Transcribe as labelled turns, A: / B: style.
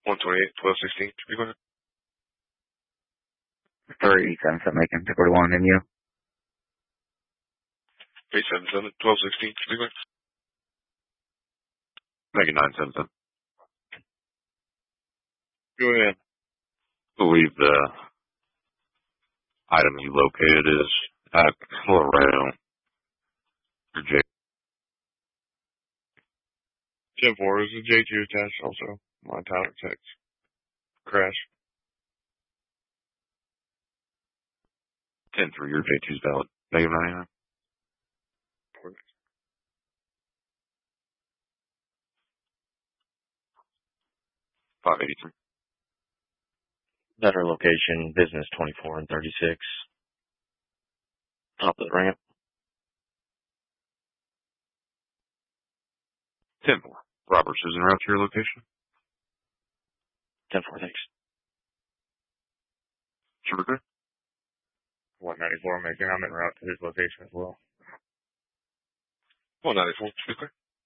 A: 128, 1216, should be good.
B: 377 Macon, 241, and you?
A: 877, 1216, should be good.
C: Megan 977.
A: Go ahead.
C: I believe the item you located is at Colorado. Or J.
A: 10-4, is a J2 attached also. My Tyler text. Crash.
C: 10-3, your J2's valid. Negative 99. $583.
D: Better location, business 24 and 36. Top of the ramp.
C: 10-4. Robert Susan route to your location.
D: 10-4, thanks.
C: Super good.
A: 194 Macon, I'm en route to his location as well.
C: 194, should be clear.